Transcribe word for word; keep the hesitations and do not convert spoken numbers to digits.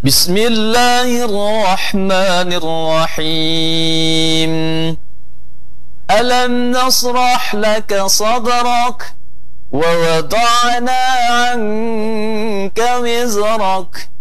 بسم الله الرحمن الرحيم ألم نشرح لك صدرك ووضعنا عنك وزرك